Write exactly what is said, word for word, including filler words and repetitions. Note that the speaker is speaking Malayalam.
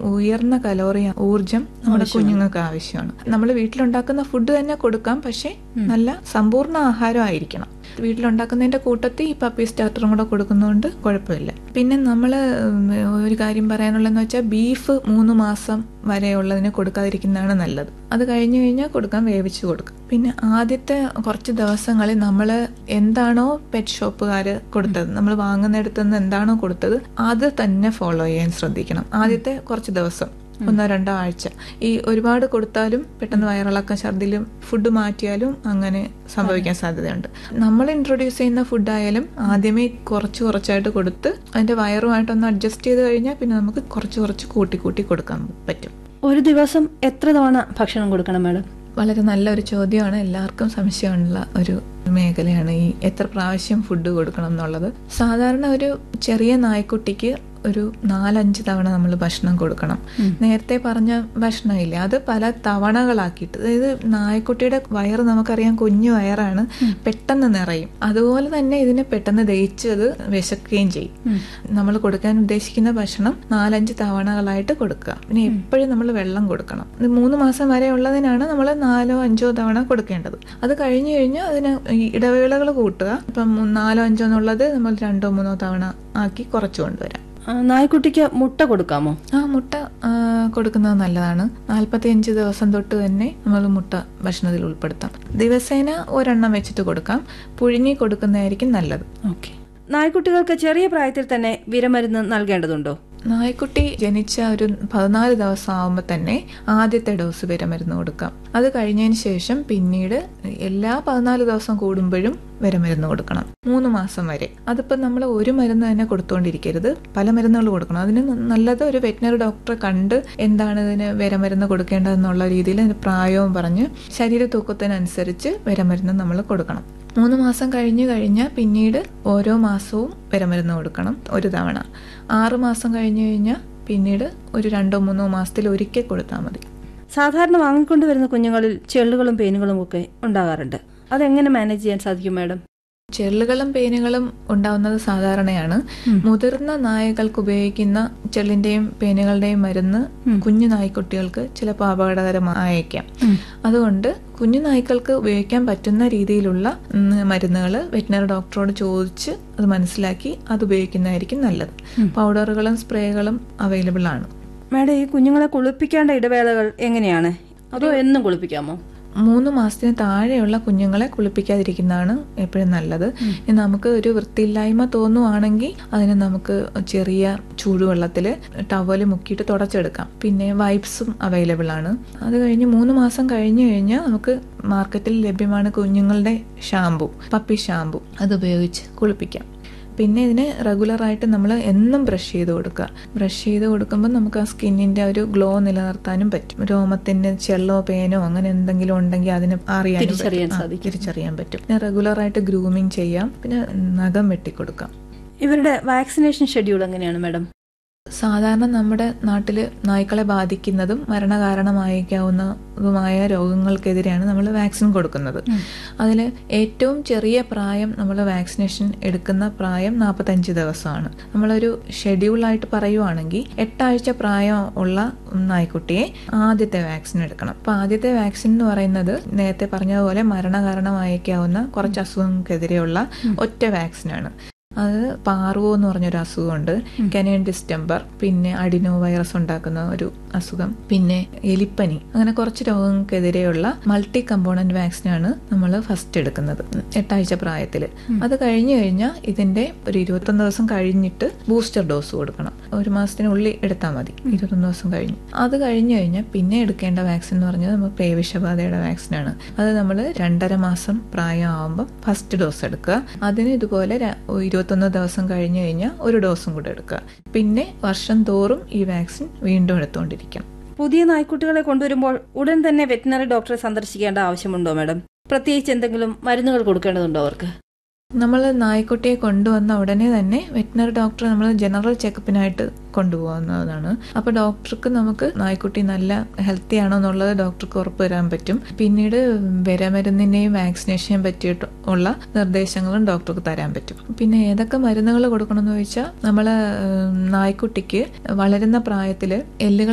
ഉയർന്ന കലോറി ഊർജം നമ്മുടെ കുഞ്ഞുങ്ങൾക്ക് ആവശ്യമാണ്. നമ്മൾ വീട്ടിലുണ്ടാക്കുന്ന ഫുഡ് തന്നെ കൊടുക്കാം, പക്ഷെ നല്ല സമ്പൂർണ്ണ ആഹാരം ആയിരിക്കണം. വീട്ടിലുണ്ടാക്കുന്നതിന്റെ കൂട്ടത്തിൽ ഈ പപ്പി സ്റ്റാർട്ടറും കൂടെ കൊടുക്കുന്നതുകൊണ്ട് കുഴപ്പമില്ല. പിന്നെ നമ്മൾ ഒരു കാര്യം പറയാനുള്ളതെന്ന് വെച്ചാൽ ബീഫ് മൂന്ന് മാസം വരെയുള്ളതിന് കൊടുക്കാതിരിക്കുന്നതാണ് നല്ലത്. അത് കഴിഞ്ഞു കഴിഞ്ഞാൽ കൊടുക്കാൻ വേവിച്ച് കൊടുക്കാം. പിന്നെ ആദ്യത്തെ കുറച്ച് ദിവസങ്ങളിൽ നമ്മൾ എന്താണോ പെറ്റ് ഷോപ്പുകാർ കൊടുത്തത്, നമ്മൾ വാങ്ങുന്നിടത്ത് നിന്ന് എന്താണോ കൊടുത്തത് അത് തന്നെ ഫോളോ ചെയ്യാൻ ശ്രദ്ധിക്കണം. ആദ്യത്തെ കുറച്ച് ദിവസം ഒന്നോ രണ്ടോ ആഴ്ച ഈ ഒരുപാട് കൊടുത്താലും പെട്ടെന്ന് വയറിളക്കം, ഛർദിലും ഫുഡ് മാറ്റിയാലും അങ്ങനെ സംഭവിക്കാൻ സാധ്യതയുണ്ട്. നമ്മൾ ഇൻട്രൊഡ്യൂസ് ചെയ്യുന്ന ഫുഡായാലും ആദ്യമേ കുറച്ച് കുറച്ചായിട്ട് കൊടുത്ത് അതിന്റെ വയറുമായിട്ടൊന്ന് അഡ്ജസ്റ്റ് ചെയ്ത് കഴിഞ്ഞാൽ പിന്നെ നമുക്ക് കുറച്ച് കുറച്ച് കൂട്ടി കൂട്ടി കൊടുക്കാൻ പറ്റും. ഒരു ദിവസം എത്ര തവണ ഭക്ഷണം കൊടുക്കണം മാഡം? വളരെ നല്ലൊരു ചോദ്യമാണ്. എല്ലാവർക്കും സംശയമുള്ള ഒരു മേഖലയാണ് ഈ എത്ര പ്രാവശ്യം ഫുഡ് കൊടുക്കണം എന്നുള്ളത്. സാധാരണ ഒരു ചെറിയ നായ്ക്കുട്ടിക്ക് ഒരു നാലഞ്ച് തവണ നമ്മൾ ഭക്ഷണം കൊടുക്കണം. നേരത്തെ പറഞ്ഞ ഭക്ഷണമില്ല, അത് പല തവണകളാക്കിയിട്ട്. അതായത് നായ്ക്കുട്ടിയുടെ വയറ് നമുക്കറിയാം കുഞ്ഞു വയറാണ്, പെട്ടെന്ന് നിറയും. അതുപോലെ തന്നെ ഇതിനെ പെട്ടെന്ന് ദഹിച്ചത് വിശക്കുകയും ചെയ്യും. നമ്മൾ കൊടുക്കാൻ ഉദ്ദേശിക്കുന്ന ഭക്ഷണം നാലഞ്ച് തവണകളായിട്ട് കൊടുക്കുക. പിന്നെ എപ്പോഴും നമ്മൾ വെള്ളം കൊടുക്കണം. ഇത് മൂന്ന് മാസം വരെ ഉള്ളതിനാണ് നമ്മൾ നാലോ അഞ്ചോ തവണ കൊടുക്കേണ്ടത്. അത് കഴിഞ്ഞു കഴിഞ്ഞാൽ അതിന് ഇടവേളകൾ കൂട്ടുക. ഇപ്പം നാലോ അഞ്ചോ എന്നുള്ളത് നമ്മൾ രണ്ടോ മൂന്നോ തവണ ആക്കി കുറച്ചു കൊണ്ടുവരാം. നായ്ക്കുട്ടിക്ക് മുട്ട കൊടുക്കാമോ? ആ, മുട്ട കൊടുക്കുന്നത് നല്ലതാണ്. നാൽപ്പത്തി അഞ്ച് ദിവസം തൊട്ട് തന്നെ നമ്മൾ മുട്ട ഭക്ഷണത്തിൽ ഉൾപ്പെടുത്താം. ദിവസേന ഒരെണ്ണം വെച്ചിട്ട് കൊടുക്കാം. പുഴുങ്ങി കൊടുക്കുന്നതായിരിക്കും നല്ലത്. ഓക്കെ. നായ്ക്കുട്ടികൾക്ക് ചെറിയ പ്രായത്തിൽ തന്നെ വിരമരുന്ന് നൽകേണ്ടതുണ്ടോ? നായ്ക്കുട്ടി ജനിച്ച ഒരു പതിനാല് ദിവസം ആവുമ്പോൾ തന്നെ ആദ്യത്തെ ഡോസ് വിരമരുന്ന് കൊടുക്കാം. അത് കഴിഞ്ഞതിന് ശേഷം പിന്നീട് എല്ലാ പതിനാല് ദിവസം കൂടുമ്പോഴും വിരമരുന്ന് കൊടുക്കണം, മൂന്ന് മാസം വരെ. അതിപ്പോൾ നമ്മൾ ഒരു മരുന്ന് തന്നെ കൊടുത്തുകൊണ്ടിരിക്കരുത്, പല മരുന്നുകൾ കൊടുക്കണം. അതിന് നല്ലത് ഒരു വെറ്റിനറി ഡോക്ടറെ കണ്ട് എന്താണ് ഇതിന് വിരമരുന്ന് കൊടുക്കേണ്ടതെന്നുള്ള രീതിയിൽ അതിന് പ്രായവും പറഞ്ഞ് ശരീര തൂക്കത്തിനനുസരിച്ച് വിരമരുന്ന് നമ്മൾ കൊടുക്കണം. മൂന്ന് മാസം കഴിഞ്ഞ് കഴിഞ്ഞാൽ പിന്നീട് ഓരോ മാസവും വിരമരുന്ന് കൊടുക്കണം, ഒരു തവണ. ആറ് മാസം കഴിഞ്ഞ് കഴിഞ്ഞാൽ പിന്നീട് ഒരു രണ്ടോ മൂന്നോ മാസത്തിൽ ഒരിക്കൽ കൊടുത്താൽ മതി. സാധാരണ വാങ്ങിക്കൊണ്ടുവരുന്ന കുഞ്ഞുങ്ങളിൽ ചെള്ളുകളും പേനുകളും ഒക്കെ ഉണ്ടാകാറുണ്ട്. അതെങ്ങനെ മാനേജ് ചെയ്യാൻ സാധിക്കും മാഡം? ചെള്ളുകളും പേനുകളും ഉണ്ടാവുന്നത് സാധാരണയാണ്. മുതിർന്ന നായകൾക്ക് ഉപയോഗിക്കുന്ന ചെള്ളിന്റെയും പേനുകളുടെയും മരുന്ന് കുഞ്ഞു നായ്ക്കുട്ടികൾക്ക് ചിലപ്പോൾ അപകടകരമായേക്കാം. അതുകൊണ്ട് കുഞ്ഞു നായ്ക്കൾക്ക് ഉപയോഗിക്കാൻ പറ്റുന്ന രീതിയിലുള്ള മരുന്നുകൾ വെറ്റിനറി ഡോക്ടറോട് ചോദിച്ച് അത് മനസ്സിലാക്കി അത് ഉപയോഗിക്കുന്നതായിരിക്കും നല്ലത്. പൗഡറുകളും സ്പ്രേകളും അവൈലബിൾ ആണ്. മാഡം, ഈ കുഞ്ഞുങ്ങളെ കുളിപ്പിക്കേണ്ട ഇടവേളകൾ എങ്ങനെയാണ്? അതോ എന്നും കുളിപ്പിക്കാമോ? മൂന്ന് മാസത്തിന് താഴെയുള്ള കുഞ്ഞുങ്ങളെ കുളിപ്പിക്കാതിരിക്കുന്നതാണ് എപ്പോഴും നല്ലത്. നമുക്ക് ഒരു വൃത്തിയില്ലായ്മ തോന്നുവാണെങ്കിൽ അതിന് നമുക്ക് ചെറിയ ചൂടുവെള്ളത്തിൽ ടവല് മുക്കിയിട്ട് തുടച്ചെടുക്കാം. പിന്നെ വൈപ്സും അവൈലബിൾ ആണ്. അത് കഴിഞ്ഞ് മൂന്ന് മാസം കഴിഞ്ഞു കഴിഞ്ഞാൽ നമുക്ക് മാർക്കറ്റിൽ ലഭ്യമാണ് കുഞ്ഞുങ്ങളുടെ ഷാമ്പു, പപ്പി ഷാമ്പു. അത് ഉപയോഗിച്ച് കുളിപ്പിക്കാം. പിന്നെ ഇതിന് റെഗുലറായിട്ട് നമ്മൾ എന്നും ബ്രഷ് ചെയ്ത് കൊടുക്കുക. ബ്രഷ് ചെയ്ത് കൊടുക്കുമ്പോൾ നമുക്ക് ആ സ്കിന്നിന്റെ ഒരു ഗ്ലോ നിലനിർത്താനും പറ്റും. രോമത്തിന് ചെള്ളോ പേനോ അങ്ങനെ എന്തെങ്കിലും ഉണ്ടെങ്കിൽ അതിന് അറിയാനും തിരിച്ചറിയാൻ പറ്റും. പിന്നെ റെഗുലറായിട്ട് ഗ്രൂമിങ് ചെയ്യാം. പിന്നെ നഖം വെട്ടിക്കൊടുക്കാം. ഇവരുടെ വാക്സിനേഷൻ ഷെഡ്യൂൾ എങ്ങനെയാണ് മാഡം? സാധാരണ നമ്മുടെ നാട്ടിൽ നായ്ക്കളെ ബാധിക്കുന്നതും മരണകാരണമായേക്കാവുന്നതുമായ രോഗങ്ങൾക്കെതിരെയാണ് നമ്മൾ വാക്സിൻ കൊടുക്കുന്നത്. അതിൽ ഏറ്റവും ചെറിയ പ്രായം നമ്മൾ വാക്സിനേഷൻ എടുക്കുന്ന പ്രായം നാൽപ്പത്തഞ്ച് ദിവസമാണ്. നമ്മളൊരു ഷെഡ്യൂളായിട്ട് പറയുവാണെങ്കിൽ എട്ടാഴ്ച പ്രായം ഉള്ള നായ്ക്കുട്ടിയെ ആദ്യത്തെ വാക്സിൻ എടുക്കണം. അപ്പൊ ആദ്യത്തെ വാക്സിൻ എന്ന് പറയുന്നത് നേരത്തെ പറഞ്ഞതുപോലെ മരണകാരണമായേക്കാവുന്ന കുറച്ച് അസുഖങ്ങൾക്കെതിരെയുള്ള ഒറ്റ വാക്സിനാണ്. അത് പാർവോ എന്ന് പറഞ്ഞൊരു അസുഖമുണ്ട്, കനേൻ ഡിസ്റ്റംബർ, പിന്നെ അഡിനോ വൈറസ് ഉണ്ടാക്കുന്ന ഒരു അസുഖം, പിന്നെ എലിപ്പനി, അങ്ങനെ കുറച്ച് രോഗങ്ങൾക്കെതിരെയുള്ള മൾട്ടി കമ്പോണന്റ് വാക്സിനാണ് നമ്മൾ ഫസ്റ്റ് എടുക്കുന്നത് എട്ടാഴ്ച പ്രായത്തിൽ. അത് കഴിഞ്ഞു കഴിഞ്ഞാൽ ഇതിന്റെ ഒരു ഇരുപത്തൊന്ന് ദിവസം കഴിഞ്ഞിട്ട് ബൂസ്റ്റർ ഡോസ് കൊടുക്കണം. ഒരു മാസത്തിനുള്ളിൽ എടുത്താൽ മതി, ഇരുപത്തൊന്ന് ദിവസം കഴിഞ്ഞ്. അത് കഴിഞ്ഞു കഴിഞ്ഞാൽ പിന്നെ എടുക്കേണ്ട വാക്സിൻ എന്ന് പറഞ്ഞത് നമ്മൾ പേവിഷബാധയുടെ വാക്സിനാണ്. അത് നമ്മൾ രണ്ടര മാസം പ്രായം ആവുമ്പോൾ ഫസ്റ്റ് ഡോസ് എടുക്കുക. അതിന് ഇതുപോലെ ഇരുപത്തൊന്ന് ദിവസം കഴിഞ്ഞു കഴിഞ്ഞാൽ ഒരു ഡോസും കൂടെ എടുക്കുക. പിന്നെ വർഷം തോറും ഈ വാക്സിൻ വീണ്ടും എടുത്തുകൊണ്ടിരിക്കണം. പുതിയ നായ്ക്കുട്ടികളെ കൊണ്ടുവരുമ്പോൾ ഉടൻ തന്നെ വെറ്റിനറി ഡോക്ടറെ സന്ദർശിക്കേണ്ട ആവശ്യമുണ്ടോ മാഡം? പ്രത്യേകിച്ച് എന്തെങ്കിലും മരുന്നുകൾ കൊടുക്കേണ്ടതുണ്ടോ അവർക്ക്? നമ്മൾ നായ്ക്കുട്ടിയെ കൊണ്ടുവന്ന ഉടനെ തന്നെ വെറ്റിനറി ഡോക്ടറെ നമ്മൾ ജനറൽ ചെക്കപ്പിനായിട്ട് കൊണ്ടുപോകുന്നതാണ്. അപ്പൊ ഡോക്ടർക്ക് നമുക്ക് നായ്ക്കുട്ടി നല്ല ഹെൽത്തി ആണോ എന്നുള്ളത് ഡോക്ടർക്ക് ഉറപ്പ് തരാൻ പറ്റും. പിന്നീട് വിരമരുന്നിനെയും വാക്സിനേഷനെയും പറ്റിയിട്ട് ഉള്ള നിർദ്ദേശങ്ങളും ഡോക്ടർക്ക് തരാൻ പറ്റും. പിന്നെ ഏതൊക്കെ മരുന്നുകൾ കൊടുക്കണം എന്ന് ചോദിച്ചാൽ, നമ്മള് നായ്ക്കുട്ടിക്ക് വളരുന്ന പ്രായത്തില് എല്ലുകൾ